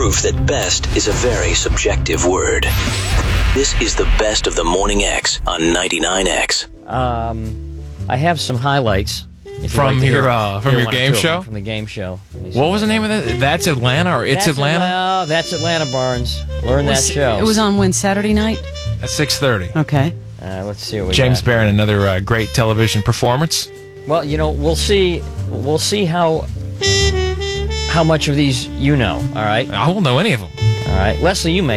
proof that best is a very subjective word. This is the best of the Morning X on 99X. I have some highlights. From your game show? From the game show. What was the name of that? That's Atlanta or It's Atlanta? That's Atlanta, Barnes. Learn that show. It was on when? Saturday night? At 6:30. Okay. Let's see what we James got. Barron, another great television performance. Well, we'll see how much of these you know, all right? I won't know any of them. All right. Leslie, you may.